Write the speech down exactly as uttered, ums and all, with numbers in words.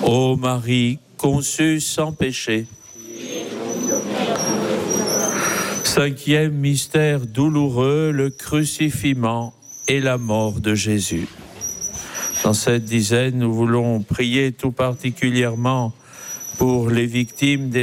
Ô Marie, conçue sans péché. Cinquième mystère douloureux, le crucifixion et la mort de Jésus. Dans cette dizaine, nous voulons prier tout particulièrement pour les victimes des